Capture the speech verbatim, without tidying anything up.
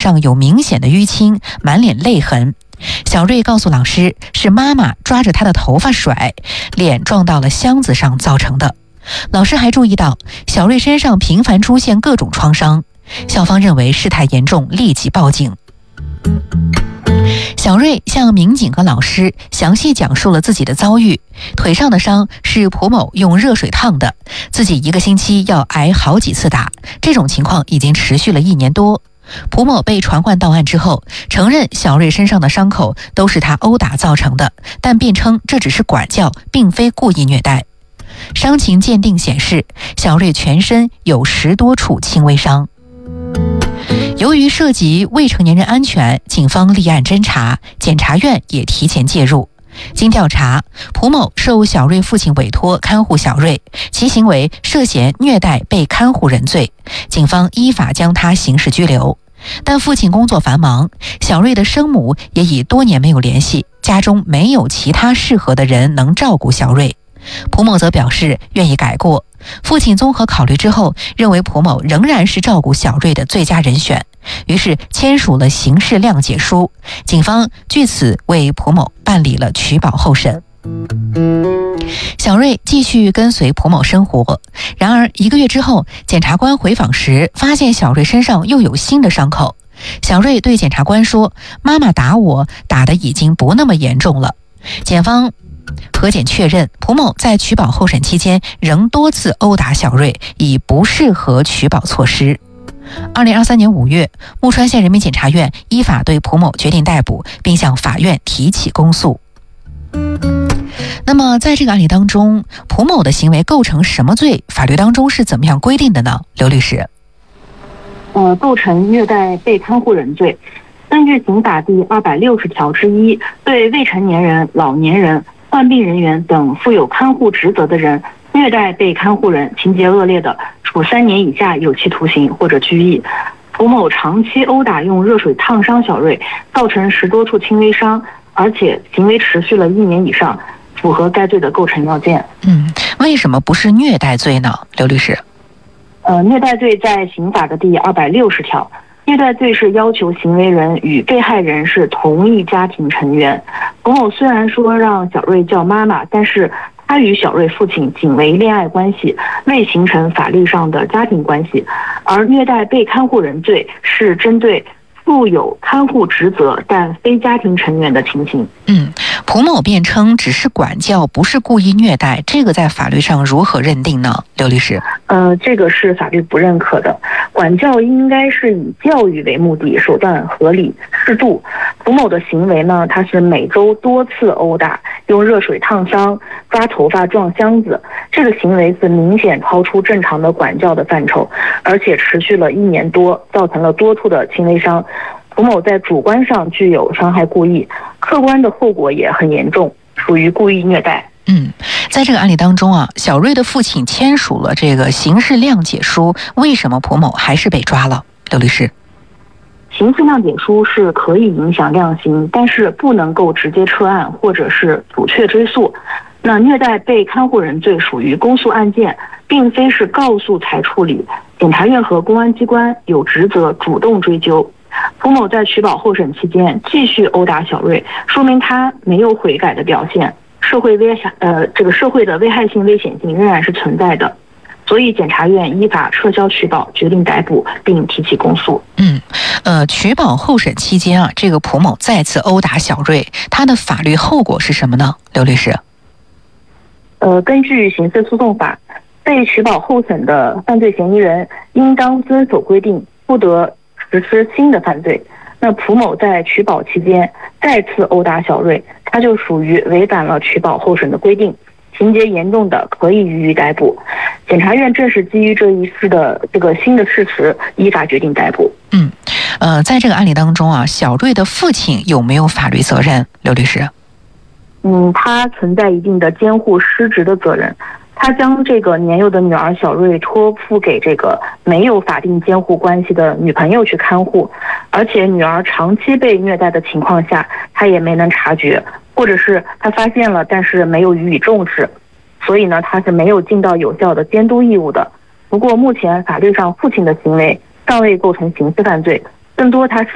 上有明显的淤青，满脸泪痕。小瑞告诉老师，是妈妈抓着她的头发甩，脸撞到了箱子上造成的。老师还注意到小瑞身上频繁出现各种创伤，校方认为事态严重，立即报警。小瑞向民警和老师详细讲述了自己的遭遇，腿上的伤是蒲某用热水烫的，自己一个星期要挨好几次打，这种情况已经持续了一年多。蒲某被传唤到案之后，承认小瑞身上的伤口都是他殴打造成的，但辩称这只是管教，并非故意虐待。伤情鉴定显示，小瑞全身有十多处轻微伤。由于涉及未成年人安全，警方立案侦查，检察院也提前介入。经调查，蒲某受小瑞父亲委托看护小瑞，其行为涉嫌虐待被看护人罪，警方依法将他刑事拘留。但父亲工作繁忙，小瑞的生母也已多年没有联系，家中没有其他适合的人能照顾小瑞。蒲某则表示愿意改过，父亲综合考虑之后，认为蒲某仍然是照顾小瑞的最佳人选，于是签署了刑事谅解书。警方据此为蒲某办理了取保候审。小瑞继续跟随蒲某生活，然而一个月之后，检察官回访时发现小瑞身上又有新的伤口。小瑞对检察官说，妈妈打我，打得已经不那么严重了。检方核检确认，蒲某在取保候审期间仍多次殴打小瑞，已不适合取保措施。二零二三年五月，木川县人民检察院依法对蒲某决定逮捕，并向法院提起公诉。那么在这个案例当中，蒲某的行为构成什么罪？法律当中是怎么样规定的呢？刘律师。 呃，构成虐待被看护人罪。根据刑法第二百六十条之一，对未成年人、老年人、患病人员等负有看护职责的人虐待被看护人，情节恶劣的，处三年以下有期徒刑或者拘役。蒲某长期殴打用热水烫伤小瑞，造成十多处轻微伤，而且行为持续了一年以上，符合该罪的构成要件。 嗯，为什么不是虐待罪呢？刘律师。 呃，虐待罪在刑法的第二百六十条。虐待罪是要求行为人与被害人是同一家庭成员。蒲某虽然说让小瑞叫妈妈，但是他与小瑞父亲仅为恋爱关系，未形成法律上的家庭关系。而虐待被看护人罪是针对负有看护职责但非家庭成员的情形。 嗯，蒲某辩称只是管教，不是故意虐待，这个在法律上如何认定呢？刘律师。 呃，这个是法律不认可的。管教应该是以教育为目的，手段合理适度。蒲某的行为呢，他是每周多次殴打，用热水烫伤，抓头发撞箱子，这个行为是明显超出正常的管教的范畴，而且持续了一年多，造成了多处的轻微伤。蒲某在主观上具有伤害故意，客观的后果也很严重，属于故意虐待。 嗯，在这个案例当中啊，小瑞的父亲签署了这个刑事谅解书，为什么蒲某还是被抓了？刘律师。 刑事谅解书是可以影响量刑，但是不能够直接撤案或者是阻却追诉。那虐待被看护人罪属于公诉案件，并非是告诉才处理，检察院和公安机关有职责主动追究。蒲某在取保候审期间继续殴打小瑞，说明他没有悔改的表现，社会危害呃这个社会的危害性危险性仍然是存在的，所以检察院依法撤销取保，决定逮捕并提起公诉。 嗯，呃，取保候审期间啊，这个蒲某再次殴打小瑞，他的法律后果是什么呢？刘律师。 呃，根据刑事诉讼法，被取保候审的犯罪嫌疑人应当遵守规定，不得实施新的犯罪。那蒲某在取保期间再次殴打小瑞，他就属于违反了取保候审的规定，情节严重的可以予以逮捕。检察院正是基于这一事的这个新的事实，依法决定逮捕。 嗯，呃，在这个案例当中啊，小瑞的父亲有没有法律责任？刘律师。 嗯，他存在一定的监护失职的责任。他将这个年幼的女儿小瑞托付给这个没有法定监护关系的女朋友去看护，而且女儿长期被虐待的情况下，他也没能察觉，或者是他发现了但是没有予以重视，所以呢，他是没有尽到有效的监督义务的。不过目前法律上父亲的行为尚未构成刑事犯罪，更多他是